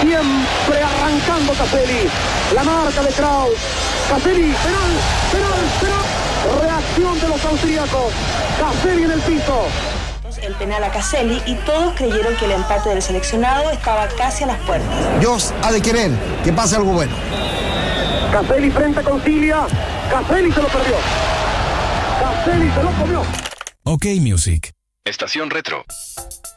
Siempre arrancando Caselli. La marca de Kraus. Caselli, penal. Reacción de los austríacos. Caselli en el piso. El penal a Caselli y todos creyeron que el empate del seleccionado estaba casi a las puertas. Dios ha de querer que pase algo bueno. Caselli frente a Concilia. Caselli se lo perdió. Caselli se lo comió. OK Music. Estación Retro.